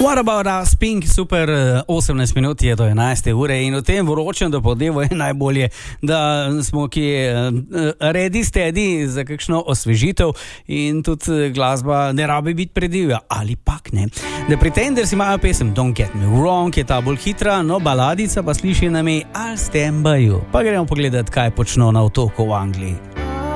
What about us, Pink, super, 18 minut je do 11. ure in v tem vročem dopolnevu je najbolje, da smo kje ready, steady za kakšno osvežitev in tudi glasba ne rabi biti predivja, ali pak ne. The Pretenders imajo pesem Don't Get Me Wrong, je ta bolj hitra, no baladica pa sliši name I'll Stand By You. Pa gremo pogledat, kaj počno na otoku v Angliji.